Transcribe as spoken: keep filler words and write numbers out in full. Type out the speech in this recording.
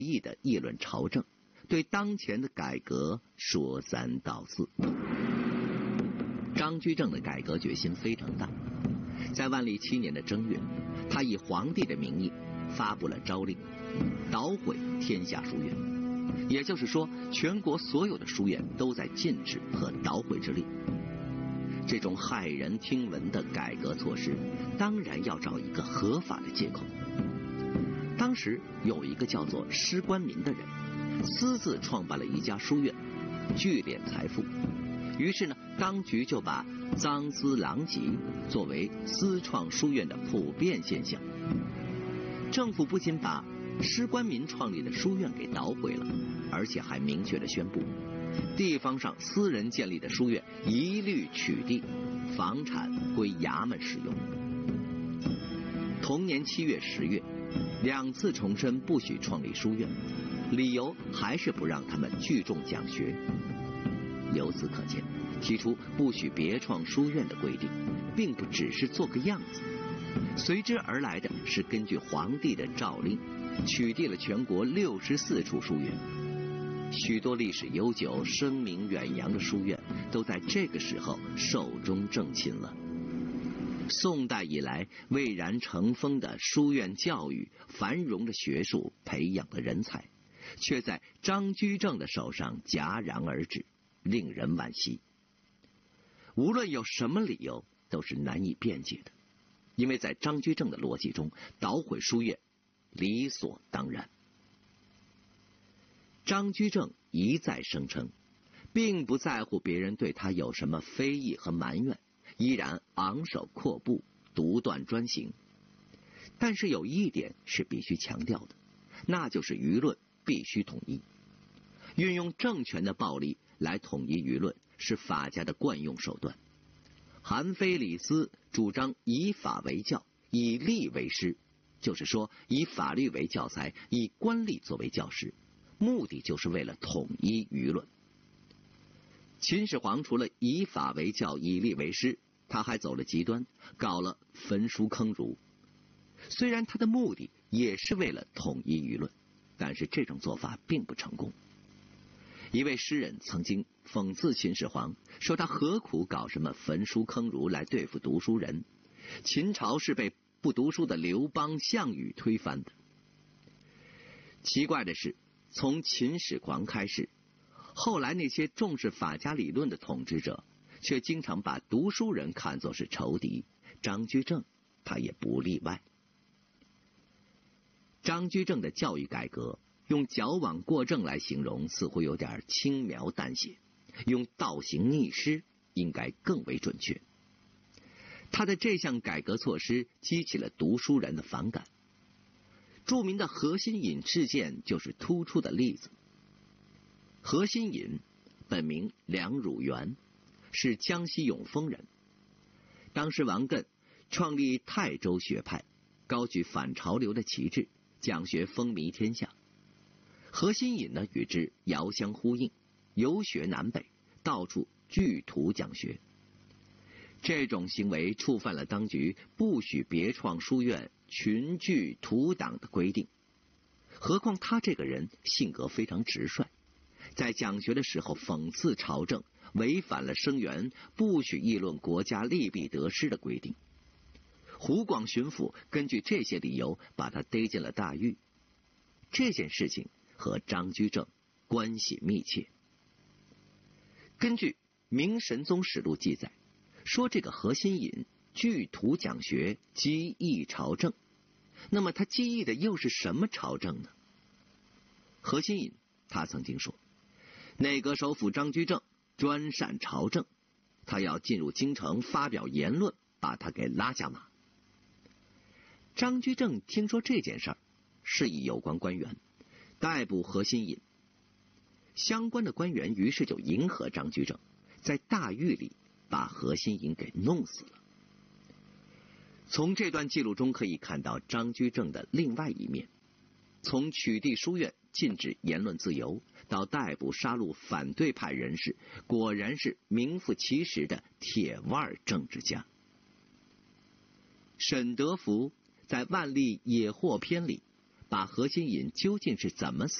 意的议论朝政，对当前的改革说三道四。张居正的改革决心非常大，在万历七年的正月，他以皇帝的名义发布了诏令，捣毁天下书院。也就是说，全国所有的书院都在禁止和捣毁之列。这种骇人听闻的改革措施，当然要找一个合法的借口。当时有一个叫做施官民的人，私自创办了一家书院，聚敛财富。于是呢，当局就把赃资狼藉作为私创书院的普遍现象。政府不仅把施官民创立的书院给捣毁了，而且还明确地宣布，地方上私人建立的书院一律取缔，房产归衙门使用。同年七月、十月，两次重申不许创立书院，理由还是不让他们聚众讲学。由此可见，提出不许别创书院的规定，并不只是做个样子，随之而来的是根据皇帝的诏令，取缔了全国六十四处书院。许多历史悠久、声名远扬的书院，都在这个时候寿终正寝了。宋代以来蔚然成风的书院教育，繁荣的学术，培养的人才，却在张居正的手上戛然而止，令人惋惜。无论有什么理由，都是难以辩解的，因为在张居正的逻辑中，捣毁书院理所当然。张居正一再声称，并不在乎别人对他有什么非议和埋怨，依然昂首阔步，独断专行。但是有一点是必须强调的，那就是舆论必须统一。运用政权的暴力来统一舆论，是法家的惯用手段。韩非李斯主张以法为教，以吏为师，就是说以法律为教材，以官吏作为教师，目的就是为了统一舆论。秦始皇除了以法为教，以吏为师，他还走了极端，搞了焚书坑儒。虽然他的目的也是为了统一舆论，但是这种做法并不成功。一位诗人曾经讽刺秦始皇，说他何苦搞什么焚书坑儒来对付读书人，秦朝是被不读书的刘邦、项羽推翻的。奇怪的是，从秦始皇开始，后来那些重视法家理论的统治者，却经常把读书人看作是仇敌，张居正他也不例外。张居正的教育改革，用矫枉过正来形容似乎有点轻描淡写，用倒行逆施应该更为准确。他的这项改革措施激起了读书人的反感。著名的何心隐事件就是突出的例子。何心隐本名梁汝元，是江西永丰人。当时王艮创立泰州学派，高举反潮流的旗帜，讲学风靡天下。何心隐呢，与之遥相呼应，游学南北，到处聚徒讲学。这种行为触犯了当局不许别创书院、群聚图党的规定。何况他这个人性格非常直率，在讲学的时候讽刺朝政，违反了生源不许议论国家利弊得失的规定。湖广巡抚根据这些理由把他逮进了大狱。这件事情和张居正关系密切。根据《明神宗实录》记载，说这个何心隐聚徒讲学，激议朝政。那么他激议的又是什么朝政呢？何心隐他曾经说，内阁首辅张居正专擅朝政，他要进入京城发表言论，把他给拉下马。张居正听说这件事儿，示意有关官员逮捕何心隐。相关的官员于是就迎合张居正，在大狱里把何心隐给弄死了。从这段记录中可以看到张居正的另外一面，从取缔书院、禁止言论自由，到逮捕杀戮反对派人士，果然是名副其实的铁腕政治家。沈德福在《万历野获篇》里把何新隐究竟是怎么死